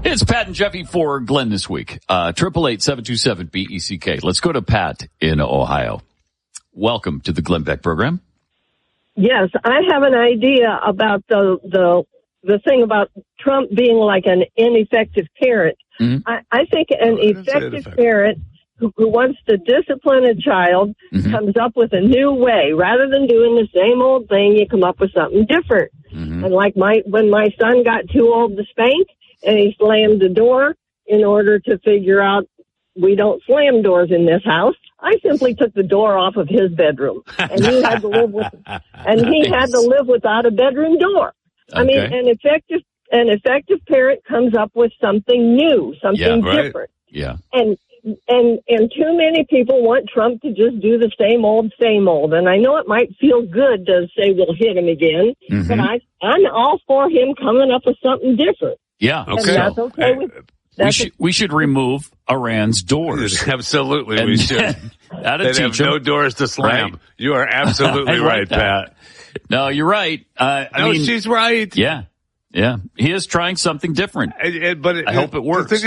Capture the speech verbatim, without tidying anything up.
It's Pat and Jeffy for Glenn this week. Uh, triple eight seven two seven B E C K. Let's go to Pat in Ohio. Welcome to the Glenn Beck program. Yes, I have an idea about the the the thing about Trump being like an ineffective parent. Mm-hmm. I, I think an oh, effective parent who, who wants to discipline a child mm-hmm. comes up with a new way. Rather than doing the same old thing, you come up with something different. Mm-hmm. And like my when my son got too old to spank and he slammed the door in order to figure out we don't slam doors in this house, I simply took the door off of his bedroom, and he had to live with, and he nice. had to live without a bedroom door. Okay. I mean, an effective, an effective parent comes up with something new, something yeah, right. different. Yeah. And, and, and too many people want Trump to just do the same old, same old. And I know it might feel good to say we'll hit him again, mm-hmm. but I, I'm all for him coming up with something different. Yeah. Okay. And that's okay with We should, we should remove Iran's doors. Absolutely, and we should. That'd have them. no doors to slam. Right. You are absolutely right, like Pat. No, you're right. Uh, I no, mean, she's right. Yeah, yeah. He is trying something different. And, and, but it, I hope it works. The thing